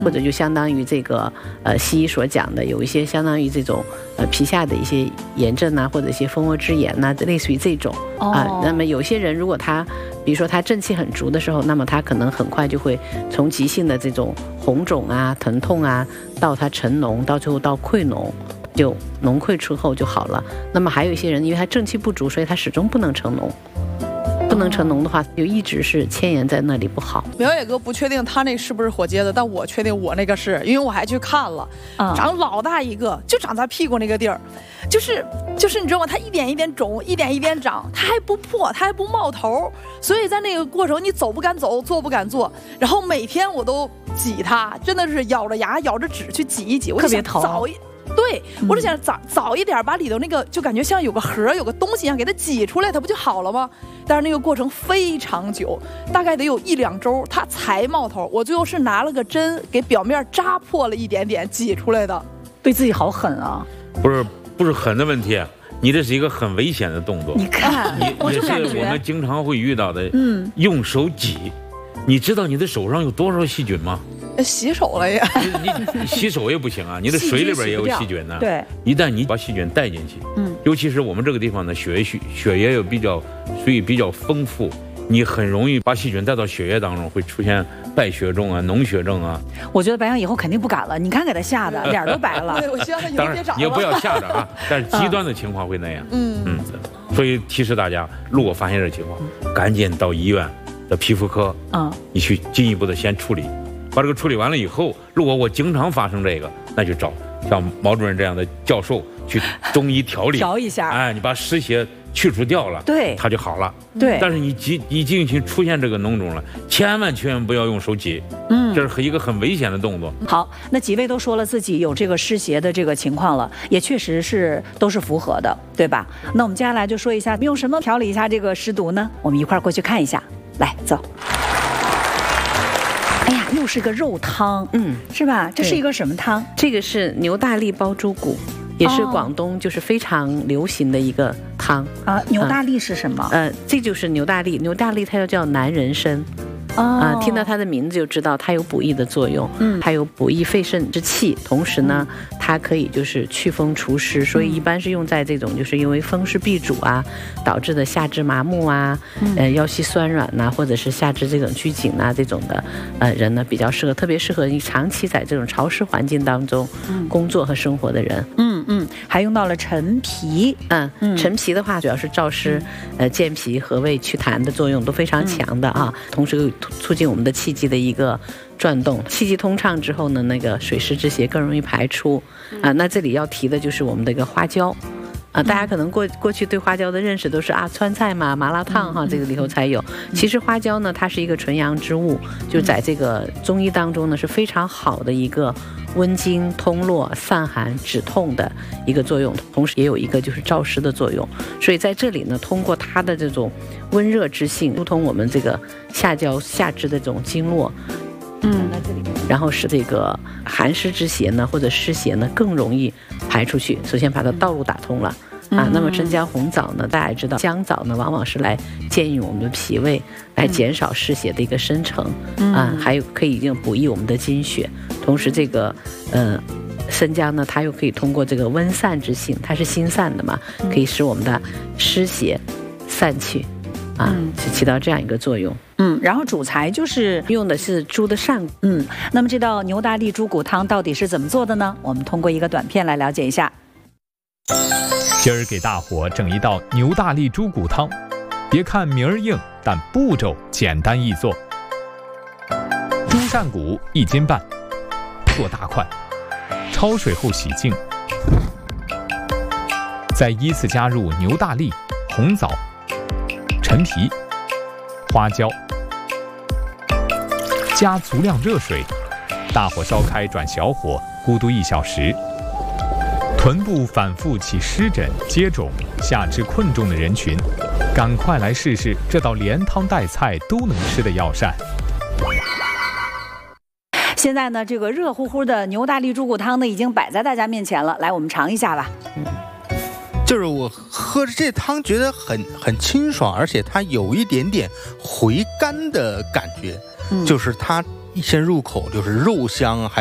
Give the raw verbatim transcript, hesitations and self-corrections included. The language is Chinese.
或者就相当于这个呃西医所讲的有一些相当于这种呃皮下的一些炎症呐、啊，或者一些蜂窝之炎呐、啊，类似于这种啊、哦。那么有些人如果他比如说他正气很足的时候，那么他可能很快就会从急性的这种红肿啊、疼痛啊，到他成脓，到最后到溃脓，就脓溃出后就好了。那么还有一些人因为他正气不足，所以他始终不能成脓。不能成脓的话，就一直是牵延在那里不好。 苗野哥不确定他那是不是火疖子，但我确定我那个是，因为我还去看了，嗯、长老大一个，就长在屁股那个地儿，就是就是你知道吗？它一点一点肿，一点一点长，它还不破，它还不冒头，所以在那个过程你走不敢走，坐不敢坐，然后每天我都挤它，真的是咬着牙咬着纸去挤一挤，我就想早一。对，我就想早早一点把里头那个就感觉像有个核有个东西一样给它挤出来，它不就好了吗？但是那个过程非常久，大概得有一两周，它才冒头。我最后是拿了个针给表面扎破了一点点挤出来的。 对自己好狠啊！ 不是不是狠的问题，你这是一个很危险的动作。 你看， 你也是我们经常会遇到的。嗯，用手挤，你知道你的手上有多少细菌吗？ 洗手了呀！ 你你洗手也不行啊，你的水里边也有细菌呢。 对， 一旦你把细菌带进去，嗯，尤其是我们这个地方呢，血液血血液又比较，所以比较丰富，你很容易把细菌带到血液当中，会出现败血症啊、脓血症啊。 我觉得白羊以后肯定不敢了，你看给他吓得脸都白了。 对，我希望他以后别长了。 当然，也不要吓着啊，但是极端的情况会那样。嗯嗯，所以提示大家，如果发现这情况，赶紧到医院的皮肤科，嗯，你去进一步的先处理。把这个处理完了以后，如果我经常发生这个，那就找像毛主任这样的教授去中医调理调一下。 哎，你把湿邪去除掉了， 对， 它就好了。 对， 但是你进你进去出现这个脓肿了，千万千万不要用手挤，嗯，这是一个很危险的动作。 好，那几位都说了自己有这个湿邪的这个情况了，也确实是都是符合的，对吧？那我们接下来就说一下用什么调理一下这个湿毒呢？我们一块儿过去看一下，来走。又是个肉汤，嗯，是吧？这是一个什么汤？ 这个是牛大力煲猪骨，也是广东就是非常流行的一个汤啊。牛大力是什么？ 呃，这就是牛大力，牛大力它又叫男人参。啊、呃，听到它的名字就知道它有补益的作用，嗯，它有补益肺肾之气，同时呢，它可以就是祛风除湿，所以一般是用在这种就是因为风湿痹阻啊导致的下肢麻木啊，嗯、呃腰膝酸软呐、啊，或者是下肢这种拘紧啊这种的呃人呢比较适合，特别适合你长期在这种潮湿环境当中工作和生活的人。 嗯嗯，还用到了陈皮， 嗯嗯，陈皮的话主要是燥湿、呃健脾和胃祛痰的作用都非常强的啊，同时又促进我们的气机的一个转动，气机通畅之后呢，那个水湿之邪更容易排出啊。那这里要提的就是我们的一个花椒啊，大家可能过过去对花椒的认识都是啊川菜嘛、麻辣烫哈，这个里头才有。其实花椒呢，它是一个纯阳之物，就在这个中医当中呢是非常好的一个温经通络、散寒止痛的一个作用，同时也有一个就是燥湿的作用。所以在这里呢，通过它的这种温热之性，疏通我们这个下焦下肢的这种经络，嗯，在这里，然后使这个寒湿之邪呢或者湿邪呢更容易排出去。首先把它道路打通了。啊，那么生姜红枣呢？大家也知道，姜枣呢往往是来健运我们的脾胃，来减少湿邪的一个生成，嗯、啊，还有可以用补益我们的精血。同时，这个呃生姜呢，它又可以通过这个温散之性，它是心散的嘛，可以使我们的湿邪散去，啊，就起到这样一个作用。 嗯，然后主材就是用的是猪的扇骨。 嗯，那么这道牛大力猪骨汤到底是怎么做的呢？我们通过一个短片来了解一下。 今儿给大伙整一道牛大力猪骨汤，别看名儿硬，但步骤简单易做。猪扇骨一斤半，剁大块，焯水后洗净，再依次加入牛大力、红枣、陈皮、花椒，加足量热水，大火烧开转小火，咕嘟一小时。臀部反复起湿疹、接肿、下肢困重的人群，赶快来试试这道连汤带菜都能吃的药膳。 现在呢，这个热乎乎的牛大力猪骨汤呢，已经摆在大家面前了，来，我们尝一下吧。嗯， 就是我喝着这汤觉得很很清爽，而且它有一点点回甘的感觉，嗯、就是它一先入口就是肉香，还